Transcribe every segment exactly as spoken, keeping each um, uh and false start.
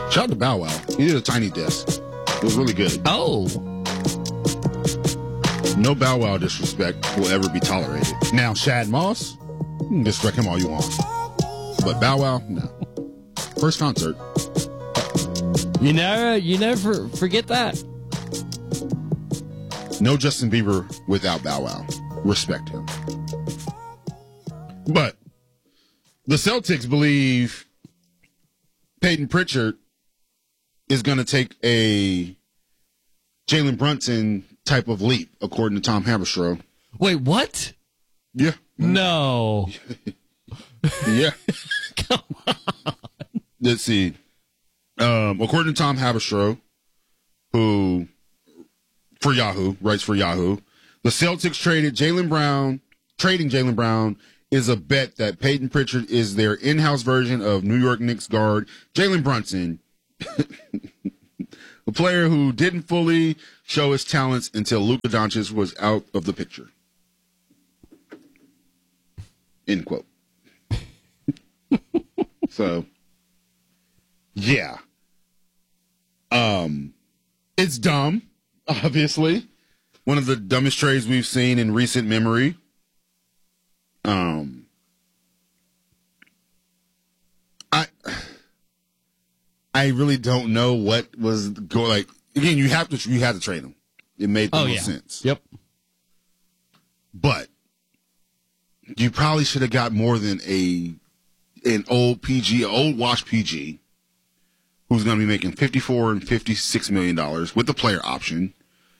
Shout out to Bow Wow. He did a tiny disc. It was really good. Oh. No Bow Wow disrespect will ever be tolerated. Now, Shad Moss, you can disrespect him all you want. But Bow Wow, no. First concert. You never, you never forget that. No Justin Bieber without Bow Wow. Respect him. But the Celtics believe Peyton Pritchard is going to take a Jalen Brunson type of leap, according to Tom Haberstroh. Wait, what? Yeah. No. Yeah. Come on. Let's see. Um, according to Tom Haberstroh, who for Yahoo writes for Yahoo, the Celtics traded Jaylen Brown. Trading Jaylen Brown is a bet that Peyton Pritchard is their in-house version of New York Knicks guard Jalen Brunson, a player who didn't fully show his talents until Luka Doncic was out of the picture. End quote. So, yeah. Um, it's dumb, obviously. One of the dumbest trades we've seen in recent memory. Um, I, I really don't know what was go like. Again, you have to you had to trade him. It made the oh, most yeah. sense. Yep. But you probably should have got more than a an old P G, old wash P G, who's going to be making fifty-four and fifty-six million dollars with the player option.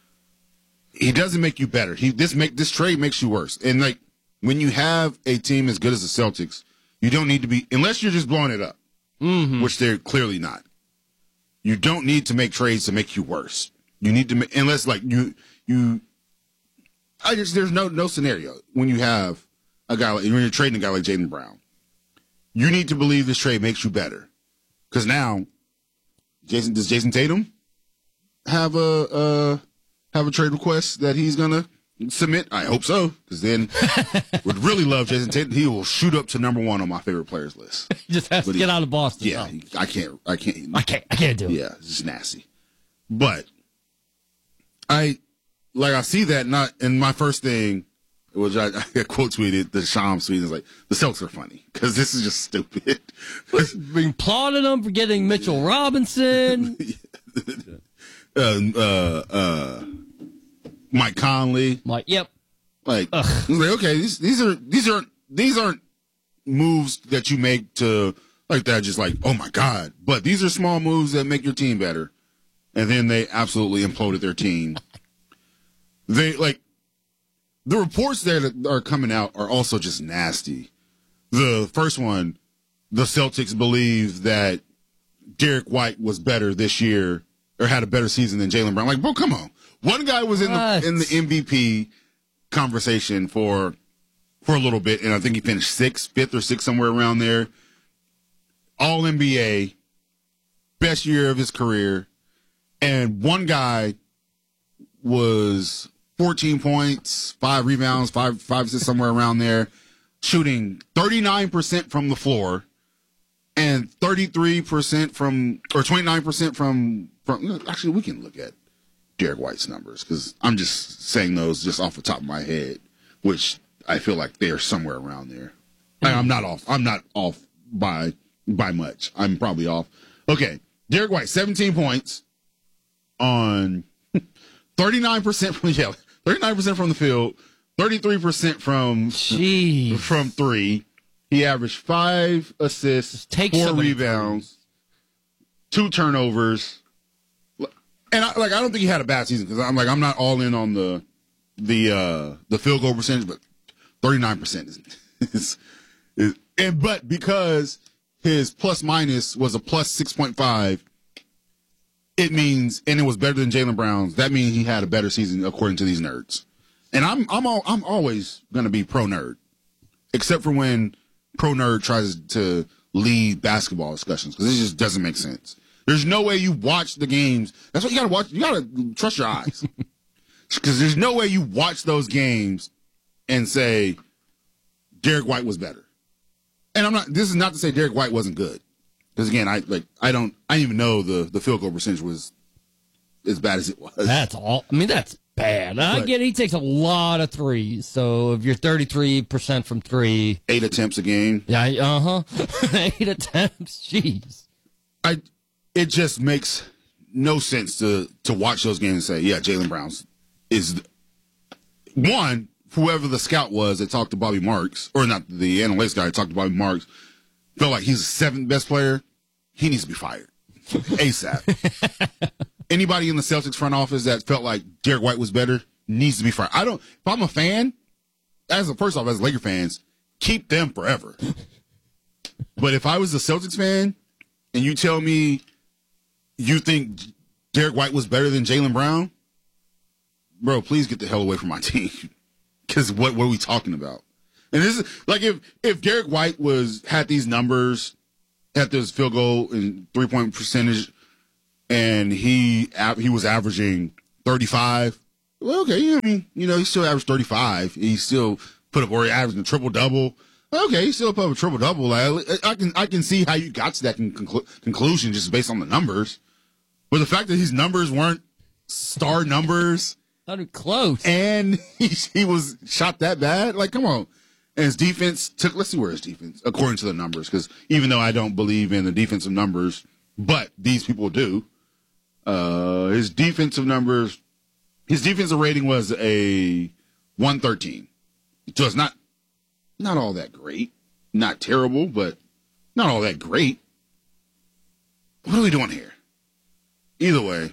He doesn't make you better. He this make this trade makes you worse. And like when you have a team as good as the Celtics, you don't need to be unless you're just blowing it up, mm-hmm. which they're clearly not. You don't need to make trades to make you worse. You need to make, unless like you you. I just there's no no scenario when you have a guy like, when you're trading a guy like Jaylen Brown. You need to believe this trade makes you better, because now, Jason does Jason Tatum have a uh, have a trade request that he's gonna submit? I hope so, because then would really love Jason Tatum. He will shoot up to number one on my favorite players list. He just has But to he, get out of Boston. Yeah, he, I can't. I can't. I can't. I can't do it. Yeah, it's just nasty. But I like I see that not, and my first thing. Which I, I quote tweeted the Shams tweet is like the Celtics are funny because this is just stupid. Being applauding them for getting Mitchell Robinson, uh, uh, uh, Mike Conley, Mike. Yep. Like, I was like, okay, these these are these aren't these aren't moves that you make to like that. Just like, oh my god, but these are small moves that make your team better. And then they absolutely imploded their team. They like. The reports that are coming out are also just nasty. The first one, the Celtics believe that Derek White was better this year or had a better season than Jaylen Brown. Like, bro, come on. One guy was in the in the M V P conversation for for a little bit, and I think he finished sixth, fifth or sixth, somewhere around there. All N B A, best year of his career, and one guy was fourteen points, five rebounds, five five assists, somewhere around there, shooting thirty-nine percent from the floor and thirty-three percent from, or twenty-nine percent from, from, actually, we can look at Derek White's numbers because I'm just saying those just off the top of my head, which I feel like they're somewhere around there. Mm-hmm. I'm not off. I'm not off by, by much. I'm probably off. Okay. Derek White, seventeen points on thirty-nine percent from, yeah, thirty-nine percent from the field, thirty-three percent from Jeez. from three. He averaged five assists, Take four rebounds, two turnovers. And I, like I don't think he had a bad season because I'm like I'm not all in on the the uh, the field goal percentage, but thirty-nine percent is, is, is and but because his plus minus was a plus six point five. It means, and it was better than Jaylen Brown's. That means he had a better season according to these nerds. And I'm I'm all, I'm always going to be pro nerd, except for when pro nerd tries to lead basketball discussions because it just doesn't make sense. There's no way you watch the games. That's what you got to watch. You got to trust your eyes because there's no way you watch those games and say Derek White was better. And I'm not. This is not to say Derek White wasn't good. Because again, I like I don't I didn't even know the the field goal percentage was as bad as it was. That's all. I mean, that's bad. I But- get he takes a lot of threes. So if you're thirty-three percent from three, Eight attempts a game. yeah, uh huh, eight attempts. Jeez. I it just makes no sense to to watch those games and say, yeah, Jaylen Brown's is the, one. Whoever the scout was that talked to Bobby Marks, or not the analytics guy that talked to Bobby Marks, felt like he's the seventh best player. He needs to be fired ASAP. Anybody in the Celtics front office that felt like Derek White was better needs to be fired. I don't. If I'm a fan, as a first off, as Laker fans, keep them forever. But if I was a Celtics fan and you tell me you think Derek White was better than Jaylen Brown, bro, please get the hell away from my team. Because what, what are we talking about? And this is like if if Derek White was had these numbers, had this field goal and three point percentage, and he he was averaging thirty-five. Well, okay, yeah, I mean, you know, he still averaged thirty-five. He still put up, or he averaged a triple double. Okay, he still put up a triple double. Like, I can I can see how you got to that conclu- conclusion just based on the numbers. But the fact that his numbers weren't star numbers. Not close. And he, he was shot that bad. Like, come on. And his defense took, let's see where his defense, according to the numbers, because even though I don't believe in the defensive numbers, but these people do, uh, his defensive numbers, his defensive rating was a one thirteen. So it's not, not all that great. Not terrible, but not all that great. What are we doing here? Either way,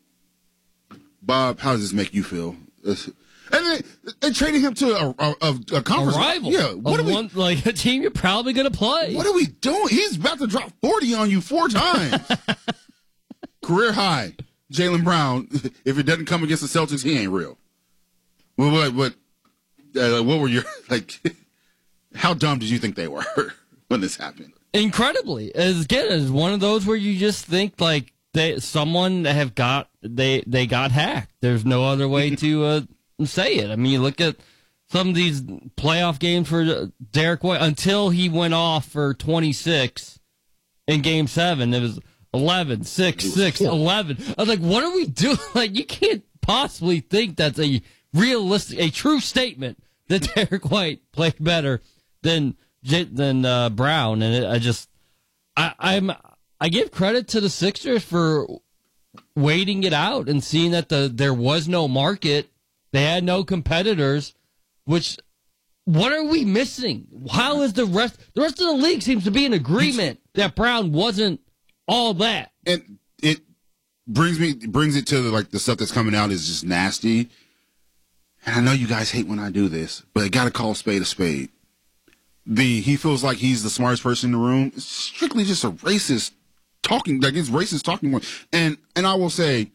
Bob, how does this make you feel? And they, they traded him to a, a, a, a conference. A rival. Yeah. What a are we, one, like a team you're probably going to play. what are we doing? He's about to drop forty on you four times. Career high. Jaylen Brown, if it doesn't come against the Celtics, he ain't real. What, what, what, uh, what were your, like, how dumb did you think they were when this happened? Incredibly. As, again, it's one of those where you just think, like, they someone have got they they got hacked. There's no other way to uh, say it. I mean, you look at some of these playoff games for Derek White until he went off for twenty-six in Game Seven. It was eleven, six, six, eleven. I was like, what are we doing? Like, you can't possibly think that's a realistic, a true statement that Derek White played better than than uh, Brown. And it, I just, I, I'm. I give credit to the Sixers for waiting it out and seeing that the there was no market. They had no competitors, which what are we missing? How is the rest the rest of the league seems to be in agreement that Brown wasn't all that. And it brings me brings it to the, like the stuff that's coming out is just nasty. And I know you guys hate when I do this, but I gotta call a spade a spade. The he feels like he's the smartest person in the room. It's strictly just a racist talking, like it's racist talking point. And and I will say,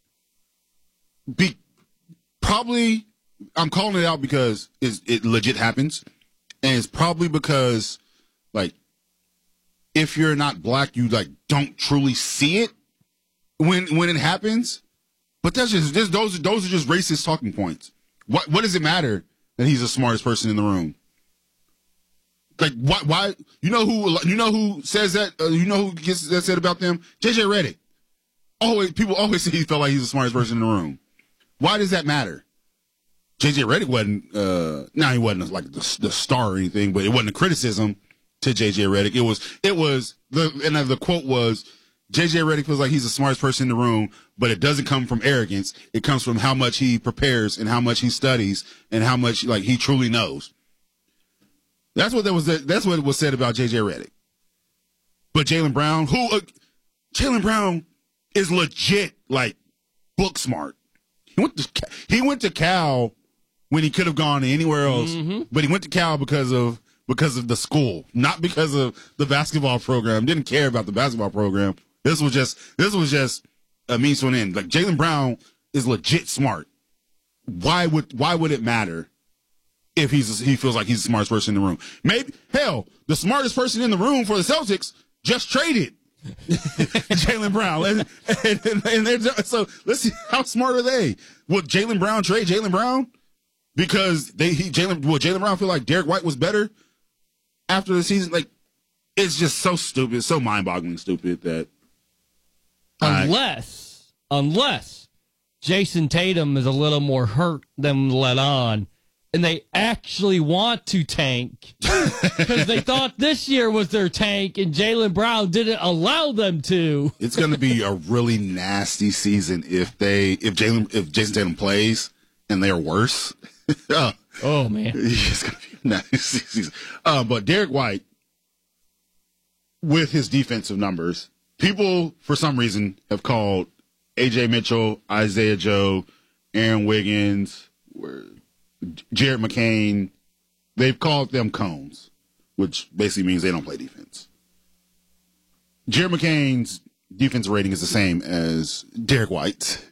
be probably I'm calling it out because it's, it legit happens, and it's probably because like if you're not black, you like don't truly see it when when it happens. But that's just this, those those are just racist talking points. What what does it matter that he's the smartest person in the room? Like why why you know who you know who says that uh, you know who gets that said about them? J J Redick. Always people always say he felt like he's the smartest person in the room. Why does that matter? J J Redick wasn't uh now he wasn't like the, the star or anything, but it wasn't a criticism to J J Redick. It was it was the and the quote was J J Redick feels like he's the smartest person in the room, but it doesn't come from arrogance. It comes from how much he prepares and how much he studies and how much like he truly knows. That's what that was. That's what was said about J J Redick. But Jaylen Brown, who uh, Jaylen Brown is legit like book smart. He went to he went to Cal when he could have gone anywhere else, mm-hmm. but he went to Cal because of because of the school, not because of the basketball program. Didn't care about the basketball program. This was just this was just a means to an end. Like Jaylen Brown is legit smart. Why would why would it matter if he's he feels like he's the smartest person in the room? Maybe hell, the smartest person in the room for the Celtics just traded Jaylen Brown, and, and, and they're so let's see how smart are they? Would Jaylen Brown trade Jaylen Brown because they he Jaylen will Jaylen Brown feel like Derek White was better after the season? Like it's just so stupid, so mind-boggling stupid that unless I, unless Jason Tatum is a little more hurt than let on, and they actually want to tank because they thought this year was their tank, and Jaylen Brown didn't allow them to. It's going to be a really nasty season if they if Jaylen if Jason Tatum plays and they are worse. oh, oh man, it's going to be a nasty season. Uh, but Derek White, with his defensive numbers, people for some reason have called A J Mitchell, Isaiah Joe, Aaron Wiggins, Jared McCain, they've called them cones, which basically means they don't play defense. Jared McCain's defense rating is the same as Derek White's.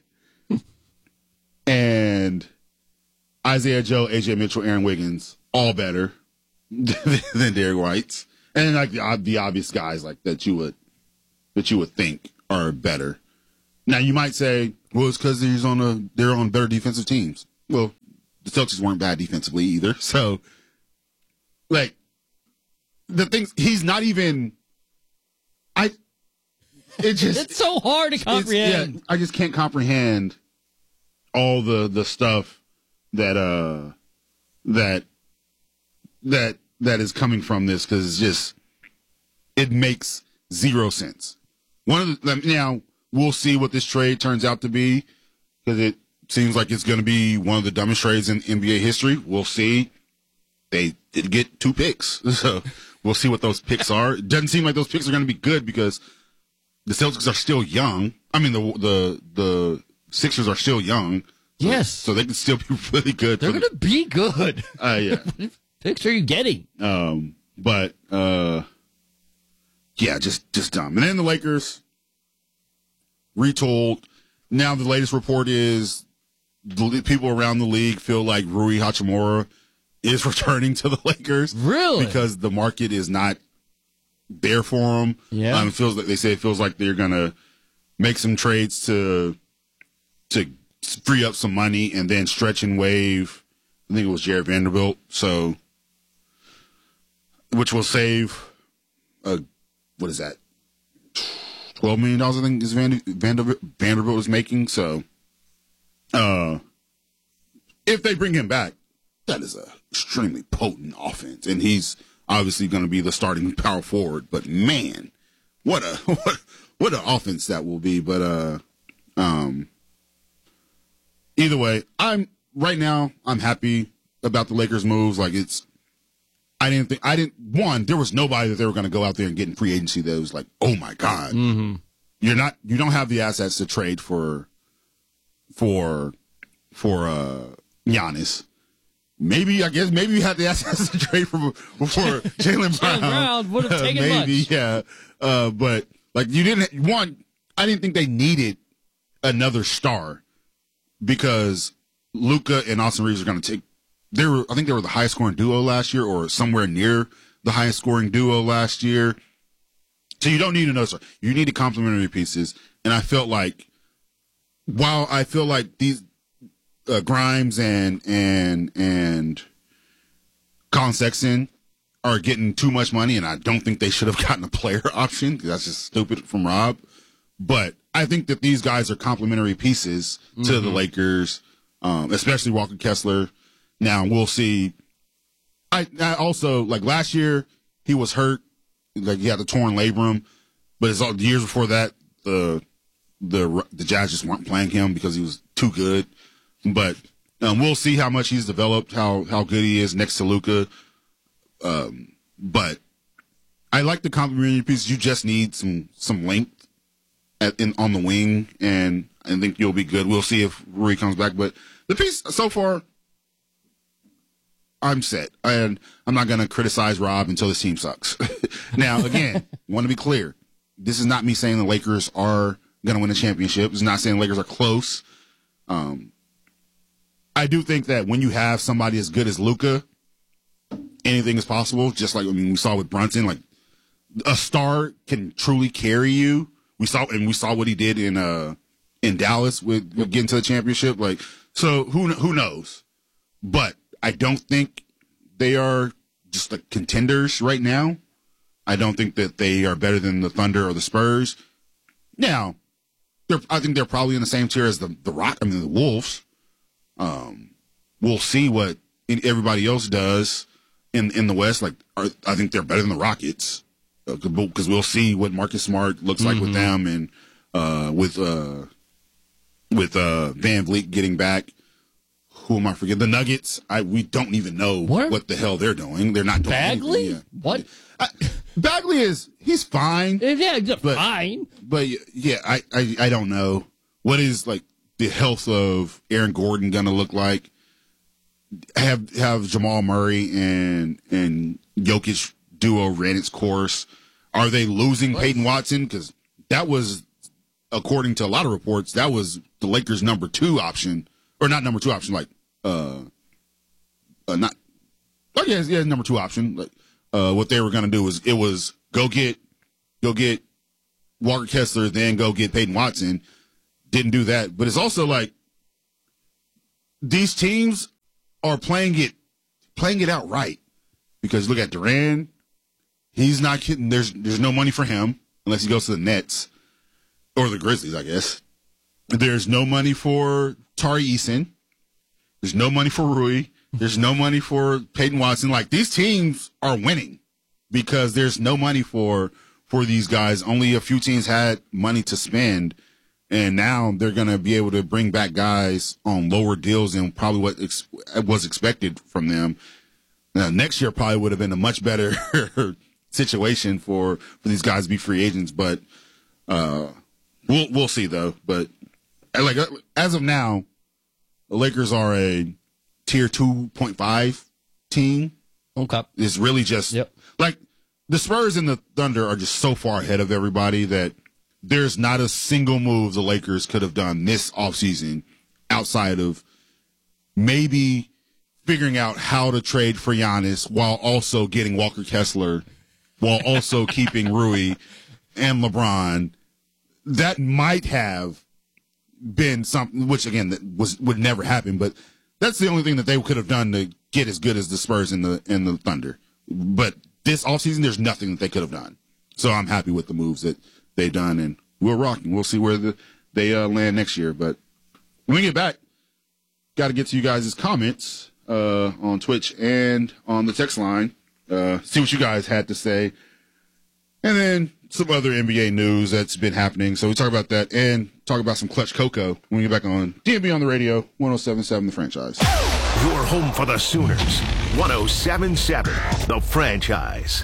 And Isaiah Joe, A J Mitchell, Aaron Wiggins, all better than Derek White's. And like the, the obvious guys like that you would that you would think are better. Now you might say, well, it's because they're on a they're on better defensive teams. Well, the Celtics weren't bad defensively either. So, like, the things he's not even. I. It just it's so hard to comprehend. Yeah, I just can't comprehend all the the stuff that uh that that that is coming from this, because it's just it makes zero sense. One of the now we'll see what this trade turns out to be, because it seems like it's going to be one of the dumbest trades in N B A history. We'll see. They did get two picks, so we'll see what those picks are. It doesn't seem like those picks are going to be good because the Celtics are still young. I mean, the the the Sixers are still young. So, yes, so they can still be really good. They're going to be good. Uh, yeah. What picks are you getting? Um, but uh, yeah, just just dumb. And then the Lakers retooled. Now the latest report is the people around the league feel like Rui Hachimura is returning to the Lakers. Really? Because the market is not there for him. Yeah. Um, it feels like they say it feels like they're gonna make some trades to to free up some money and then stretch and waive. I think it was Jared Vanderbilt. So, which will save, uh, what is that? Twelve million dollars, I think, is Vander, Vanderbilt, Vanderbilt is making. So, uh, if they bring him back, that is a extremely potent offense, and he's obviously going to be the starting power forward. But man, what a what what an offense that will be. But uh, um, either way, I'm right now. I'm happy about the Lakers' moves. Like it's, I didn't think I didn't one. There was nobody that they were going to go out there and get in free agency that was like, oh my god, mm-hmm. you're not. You don't have the assets to trade for for for uh, Giannis. Maybe, I guess, maybe you had the assets to trade for, for Jaylen Brown. Brown would have Uh, taken maybe, much. yeah. Uh, but, like, you didn't, one, I didn't think they needed another star because Luka and Austin Reeves are going to take, they were, I think they were the highest scoring duo last year or somewhere near the highest scoring duo last year. So you don't need another star. You need complementary pieces. And I felt like, while I feel like these, Uh, Grimes and and and Colin Sexton are getting too much money, and I don't think they should have gotten a player option because that's just stupid from Rob. But I think that these guys are complementary pieces to mm-hmm. the Lakers, um, especially Walker Kessler. Now we'll see. I, I also like last year he was hurt, like he had the torn labrum, but it's all the years before that the the the Jazz just weren't playing him because he was too good. But um, we'll see how much he's developed, how how good he is next to Luka. Um, but I like the complementary pieces. You just need some some length at, in on the wing, and I think you'll be good. We'll see if Rui comes back. But the piece so far, I'm set, and I'm not going to criticize Rob until this team sucks. Now, again, want to be clear. This is not me saying the Lakers are going to win a championship. It's not saying the Lakers are close. Um. I do think that when you have somebody as good as Luka, anything is possible. Just like I mean, we saw with Brunson, like a star can truly carry you. We saw and we saw what he did in uh in Dallas with, with getting to the championship. Like so, who who knows? But I don't think they are just like contenders right now. I don't think that they are better than the Thunder or the Spurs. Now, they're, I think they're probably in the same tier as the, the Rock, I mean, the Wolves. Um, we'll see what everybody else does in, in the West. Like, are, I think they're better than the Rockets because uh, we'll see what Marcus Smart looks like mm-hmm. with them and uh, with uh, with uh, Van Vliet getting back. Who am I forgetting? The Nuggets. I we don't even know what, what the hell they're doing. They're not doing Bagley. Anything. Yeah. What? I, Bagley is he's fine. Yeah, but, fine. But yeah, I, I I don't know what is like the health of Aaron Gordon gonna look like. Have have Jamal Murray and and Jokic duo ran its course. Are they losing what? Peyton Watson? Because that was, according to a lot of reports, that was the Lakers' number two option, or not number two option, like uh, uh not. Oh yeah, yeah, number two option. Like uh, what they were gonna do was it was go get go get Walker Kessler, then go get Peyton Watson. Didn't do that, but it's also like these teams are playing it playing it out right because look at Durant. He's not kidding. There's there's no money for him unless he goes to the Nets or the Grizzlies, I guess. There's no money for Tari Eason. There's no money for Rui. There's no money for Peyton Watson. Like these teams are winning because there's no money for for these guys. Only a few teams had money to spend, and now they're going to be able to bring back guys on lower deals than probably what ex- was expected from them. Now, next year probably would have been a much better situation for, for these guys to be free agents, but uh, we'll we'll see though. But like as of now, the Lakers are a tier two point five team. Okay, it's really just yep. like the Spurs and the Thunder are just so far ahead of everybody that there's not a single move the Lakers could have done this offseason outside of maybe figuring out how to trade for Giannis while also getting Walker Kessler, while also keeping Rui and LeBron. That might have been something, which again that was would never happen, but that's the only thing that they could have done to get as good as the Spurs and the and the Thunder. But this offseason, there's nothing that they could have done. So I'm happy with the moves that they've done, and we're rocking. We'll see where the, they uh, land next year. But when we get back, got to get to you guys' comments uh, on Twitch and on the text line. Uh, see what you guys had to say. And then some other N B A news that's been happening. So we talk about that and talk about some Clutch Cocoa when we get back on D M B on the radio, one oh seven point seven The Franchise. Your home for the Sooners, one oh seven point seven The Franchise.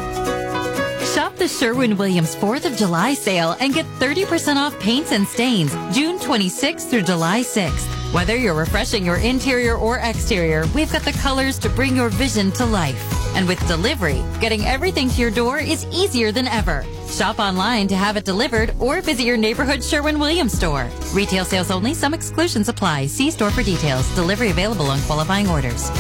Shop the Sherwin-Williams fourth of July sale and get thirty percent off paints and stains June twenty-sixth through July sixth. Whether you're refreshing your interior or exterior, we've got the colors to bring your vision to life. And with delivery, getting everything to your door is easier than ever. Shop online to have it delivered or visit your neighborhood Sherwin-Williams store. Retail sales only. Some exclusions apply. See store for details. Delivery available on qualifying orders.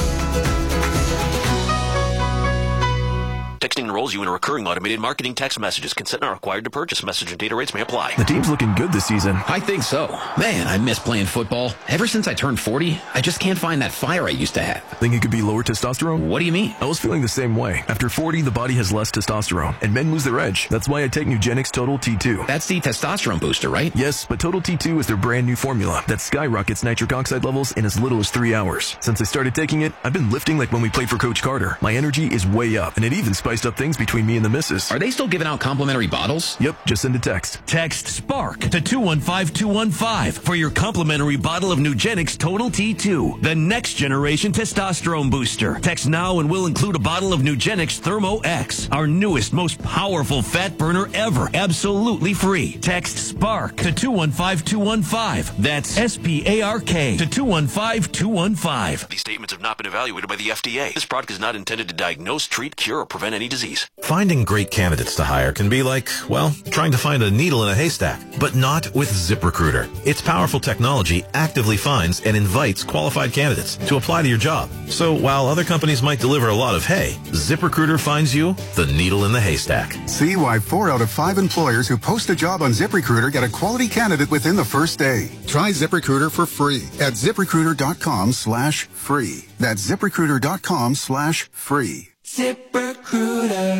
Texting enrolls you in a recurring automated marketing text messages. Consent not required to purchase. Message and data rates may apply. The team's looking good this season. I think so. Man, I miss playing football. Ever since I turned forty, I just can't find that fire I used to have. Think it could be lower testosterone? What do you mean? I was feeling the same way. After forty, the body has less testosterone, and men lose their edge. That's why I take Nugenix Total T two. That's the testosterone booster, right? Yes, but Total T two is their brand new formula that skyrockets nitric oxide levels in as little as three hours. Since I started taking it, I've been lifting like when we played for Coach Carter. My energy is way up, and it even spiced up things between me and the missus. Are they still giving out complimentary bottles? Yep, just send a text. Text SPARK to two one five two one five for your complimentary bottle of Nugenix Total T two, the next generation testosterone booster. Text now and we'll include a bottle of Nugenix Thermo X, our newest, most powerful fat burner ever, absolutely free. Text SPARK to two one five two one five. That's S P A R K to two one five two one five. These statements have not been evaluated by the F D A. This product is not intended to diagnose, treat, cure, or prevent any disease. Finding great candidates to hire can be like, well, trying to find a needle in a haystack, but not with ZipRecruiter. Its powerful technology actively finds and invites qualified candidates to apply to your job. So while other companies might deliver a lot of hay, ZipRecruiter finds you the needle in the haystack. See why four out of five employers who post a job on ZipRecruiter get a quality candidate within the first day. Try ZipRecruiter for free at ZipRecruiter.com slash free. That's ZipRecruiter.com slash free. ZipRecruiter.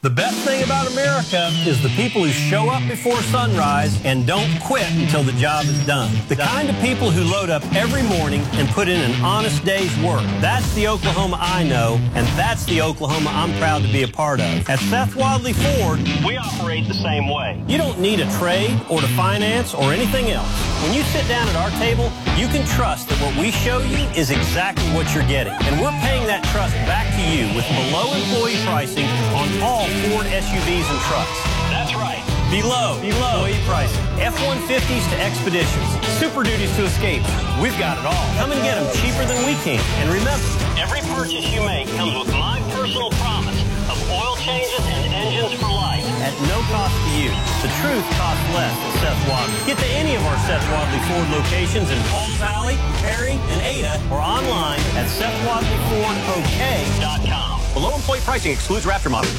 The best thing about America is the people who show up before sunrise and don't quit until the job is done. The kind of people who load up every morning and put in an honest day's work. That's the Oklahoma I know, and that's the Oklahoma I'm proud to be a part of. At Seth Wadley Ford, we operate the same way. You don't need a trade or to finance or anything else. When you sit down at our table, you can trust that what we show you is exactly what you're getting. And we're paying that trust back to you with below employee pricing on all Ford S U Vs and trucks. That's right. Below, below employee pricing. F one fifties to Expeditions. Super Duties to Escapes. We've got it all. Come and get them cheaper than we can. And remember, every purchase you make comes with my personal promise of oil changes and engines for life at no cost to you. The truth costs less at Seth Wadley. Get to any of our Seth Wadley Ford locations in Paul Valley, Perry, and Ada, or online at Seth Wadley Ford O K dot com. Below employee pricing excludes Raptor model.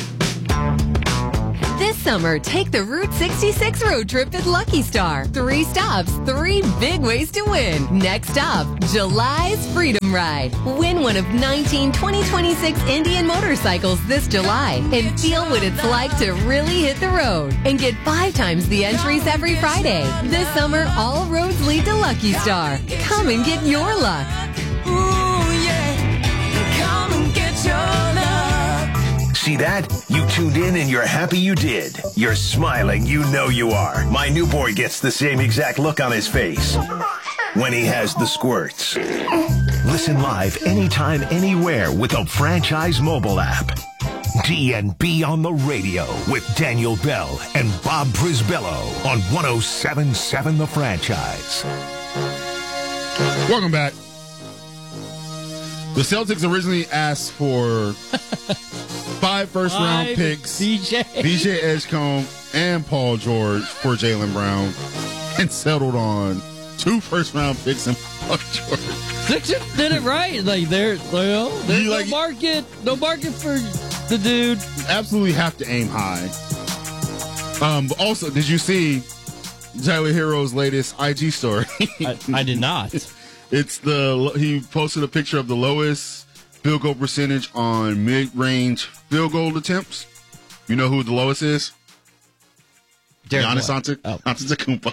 This summer, take the Route sixty-six road trip at Lucky Star. Three stops, three big ways to win. Next up, July's Freedom Ride. Win one of nineteen twenty twenty-six Indian motorcycles this July and feel what it's like to really hit the road. And get five times the entries every Friday. This summer, all roads lead to Lucky Star. Come and get your luck. Ooh, yeah. Come and get your luck. See that? You tuned in and you're happy you did. You're smiling, you know you are. My new boy gets the same exact look on his face when he has the squirts. Listen live anytime, anywhere with the Franchise mobile app. D and B on the radio with Daniel Bell and Bob Brisbello on one oh seven point seven The Franchise. Welcome back. The Celtics originally asked for five first-round Five picks, D J. D J Edgecombe and Paul George for Jaylen Brown, and settled on two first-round picks and Paul George. Sixers did it right. Like they're, you know, there's You no like- market, no market for the dude. Absolutely have to aim high. Um, but also, did you see Tyler Hero's latest I G story? I, I did not. It's the he posted a picture of the lowest field goal percentage on mid-range field goal attempts. You know who the lowest is? Giannis Ante- oh. Antetokounmpo.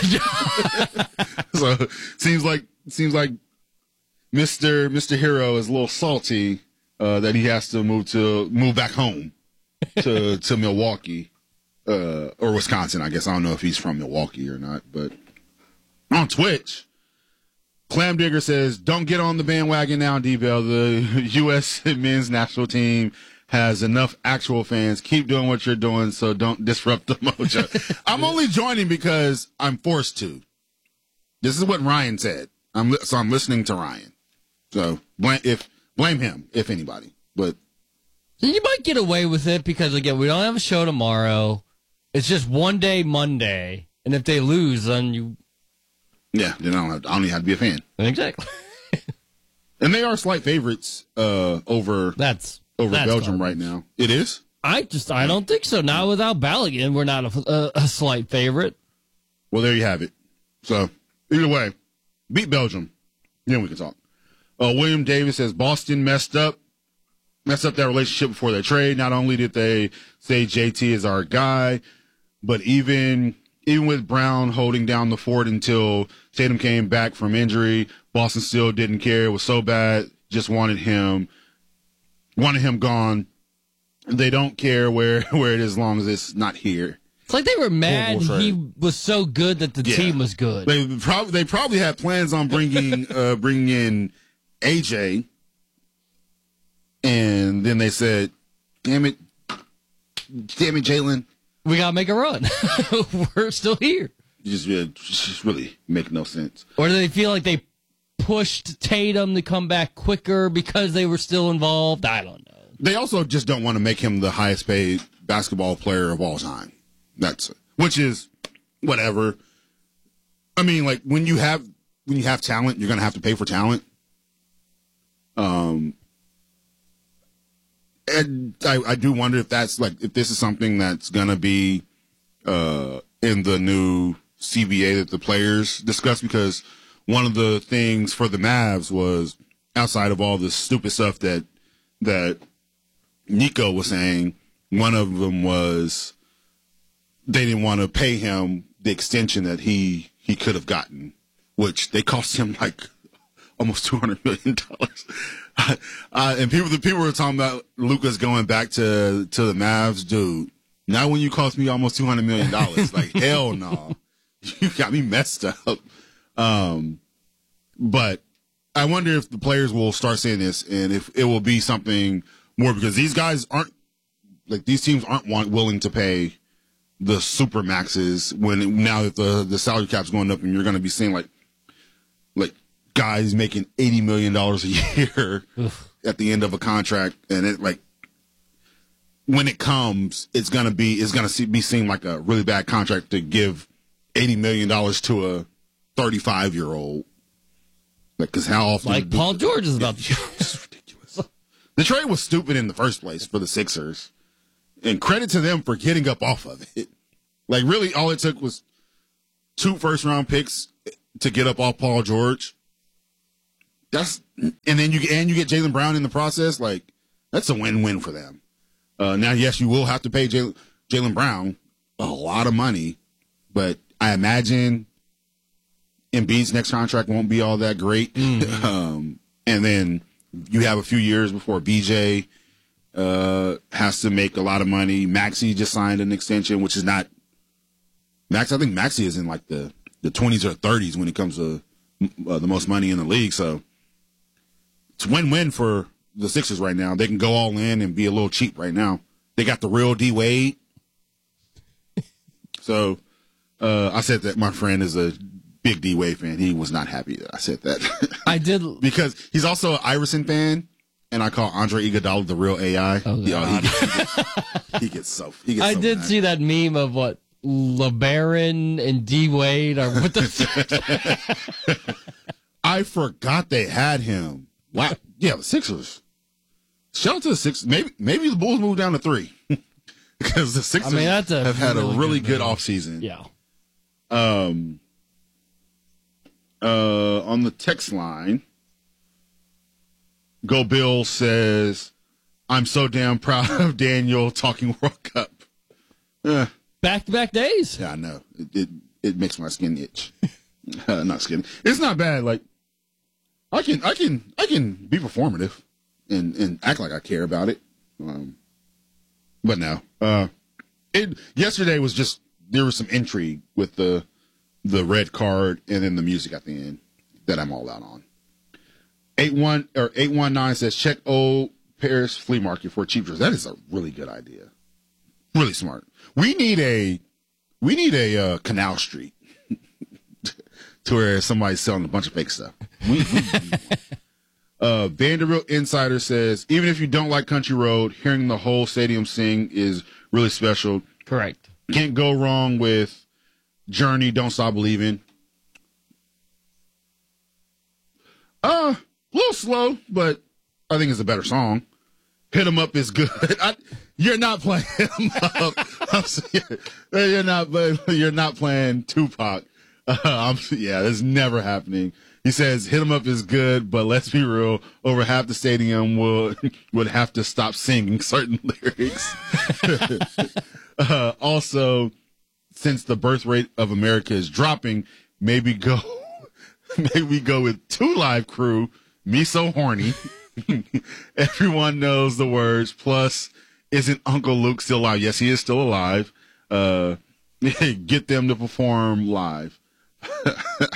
So seems like seems like Mister Mister Hero is a little salty uh, that he has to move to move back home to to Milwaukee uh, or Wisconsin. I guess I don't know if he's from Milwaukee or not, but on Twitch. Clam Digger says, don't get on the bandwagon now, D-Bell. The U S men's national team has enough actual fans. Keep doing what you're doing, so don't disrupt the mojo. I'm only joining because I'm forced to. This is what Ryan said. I'm li- so I'm listening to Ryan. So blame if blame him, if anybody. But You might get away with it because, again, we don't have a show tomorrow. It's just one day Monday. And if they lose, then you... yeah, then I don't, have, I don't even have to be a fan. Exactly. And they are slight favorites uh, over that's over that's Belgium garbage. right now. It is? I just I don't think so. Now without Balogun, we're not a, a, a slight favorite. Well, there you have it. So, either way, beat Belgium. Then we can talk. Uh, William Davis says Boston messed up, messed up that relationship before their trade. Not only did they say J T is our guy, but even even with Brown holding down the fort until Tatum came back from injury, Boston still didn't care. It was so bad, just wanted him, wanted him gone. They don't care where, where it is as long as it's not here. It's like they were mad Horrible he trade. was so good that the Yeah. team was good. They probably they probably had plans on bringing uh, bringing in A J, and then they said, "Damn it, damn it, Jalen, we gotta make a run. We're still here." You just, yeah, just really make no sense." Or do they feel like they pushed Tatum to come back quicker because they were still involved? I don't know. They also just don't want to make him the highest paid basketball player of all time. That's which is whatever. I mean, like when you have when you have talent, you're gonna have to pay for talent. Um, and I, I do wonder if that's like if this is something that's gonna be uh in the new C B A that the players discuss, because one of the things for the Mavs was, outside of all the stupid stuff that that Nico was saying, one of them was they didn't want to pay him the extension that he he could have gotten, which they cost him like almost two hundred million dollars. uh, and people, the people were talking about Luka's going back to to the Mavs, dude. Not when you cost me almost two hundred million dollars. Like hell no, you got me messed up. Um, but I wonder if the players will start saying this, and if it will be something more, because these guys aren't like these teams aren't want, willing to pay the super maxes when now that the the salary cap's going up, and you're going to be seeing like like guys making eighty million dollars a year at the end of a contract, and it like when it comes, it's going to be it's going to be seen like a really bad contract to give eighty million dollars to a thirty-five year old. Like, because how often? Like Paul George is about to. It's ridiculous. The trade was stupid in the first place for the Sixers. And credit to them for getting up off of it. Like, really, all it took was two first-round picks to get up off Paul George. That's and then you and you get Jaylen Brown in the process. Like, that's a win-win for them. Uh, now, yes, you will have to pay Jay, Jaylen Brown a lot of money, but I imagine Embiid's next contract won't be all that great. Mm-hmm. um, and then you have a few years before B J uh, has to make a lot of money. Maxey just signed an extension, which is not Max. I think Maxey is in like the, the twenties or thirties when it comes to uh, the most money in the league. So it's win-win for the Sixers right now. They can go all in and be a little cheap right now. They got the real D Wade. So uh, I said that my friend is a big D Wade fan. He was not happy that I said that. I did because he's also an Iverson fan. And I call Andre Iguodala the real A I. Oh, Yo, he, gets, he, gets, he gets so. He gets I so did mad. see that meme of what LeBaron and D Wade are with the. I forgot they had him. Wow. Yeah, the Sixers. Shout out to the Sixers. Maybe maybe the Bulls moved down to three because the Sixers I mean, that's a have had really a really good good offseason. Yeah. Um. Uh, on the text line. Go Bill says, I'm so damn proud of Daniel talking World Cup. Uh, Back-to-back days. Yeah, I know. It it, it makes my skin itch. uh, not skin. It's not bad. Like I can I can I can be performative and, and act like I care about it. Um, but no. Uh, it yesterday was just there was some intrigue with the the red card and then the music at the end that I'm all out on. Eight one or eight one nine says check old Paris flea market for cheap drinks. That is a really good idea. Really smart. We need a we need a uh, Canal Street to where somebody's selling a bunch of fake stuff. We, we uh, Vanderbilt Insider says even if you don't like Country Road, hearing the whole stadium sing is really special. Correct. Can't go wrong with Journey. Don't Stop Believing. Uh. A little slow, but I think it's a better song. Hit 'em Up is good. I, you're not playing Hit 'em Up. I'm serious. You're not. You're not playing Tupac. Uh, I'm, yeah, that's never happening. He says Hit 'em Up is good, but let's be real. Over half the stadium would would have to stop singing certain lyrics. uh, also, since the birth rate of America is dropping, maybe go. Maybe we go with Two Live Crew. Me So Horny. Everyone knows the words. Plus, isn't Uncle Luke still alive? Yes, he is still alive. Uh, get them to perform live. uh,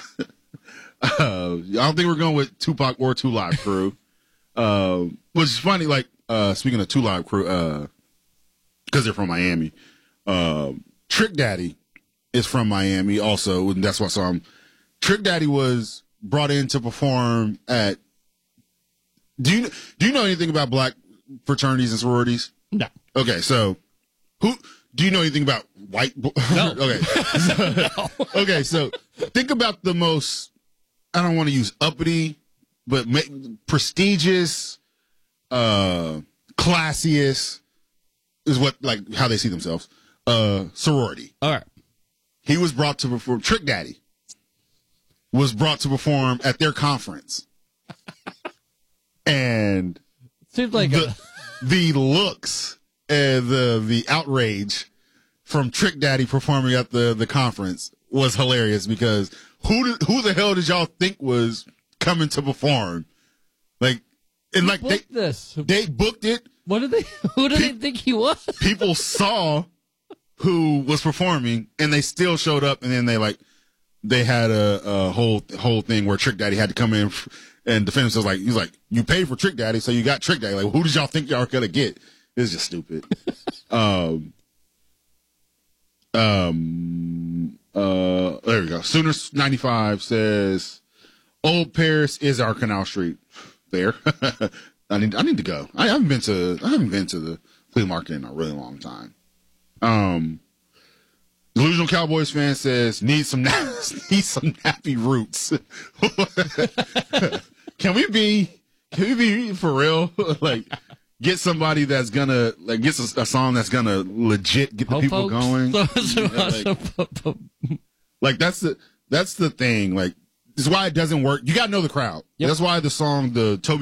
I don't think we're going with Tupac or Two Live Crew. Uh, which is funny, like, uh, speaking of Two Live Crew, uh, because they're from Miami. Uh, Trick Daddy is from Miami also, and that's why I saw him. Trick Daddy was brought in to perform at. Do you do you know anything about black fraternities and sororities? No. Okay, so who do you know anything about white? No. okay. So, no. Okay, so think about the most. I don't want to use uppity, but ma- prestigious, uh, classiest is what like how they see themselves. Uh, sorority. All right. He was brought to perform. Trick Daddy was brought to perform at their conference. And seems like the, a... the looks uh, the the outrage from Trick Daddy performing at the, the conference was hilarious because who did, who the hell did y'all think was coming to perform? Like, and like they this. they booked it. What did they? Who did they think he was? People saw who was performing, and they still showed up. And then they like they had a, a whole whole thing where Trick Daddy had to come in and defend himself. Like he's like, you paid for Trick Daddy, so you got Trick Daddy. Like, who did y'all think y'all were gonna get? It's just stupid. um. Um. Uh. There we go. Sooners ninety-five says, "Old Paris is our Canal Street." There. I need. I need to go. I haven't been to. I haven't been to the flea market in a really long time. Um. Delusional Cowboys fan says, "Need some need some nappy roots." Can we be? Can we be for real? Like. Get somebody that's gonna like get a, a song that's gonna legit get the Ho people folks. going. So- Yeah, like, like that's the that's the thing. Like this is why it doesn't work. You gotta know the crowd. Yep. That's why the song the Toby